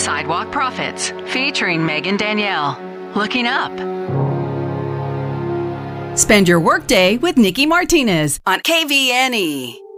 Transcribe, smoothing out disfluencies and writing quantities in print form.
Sidewalk Prophets, featuring Megan Danielle. Looking Up. Spend your workday with Nikki Martinez on KVNE.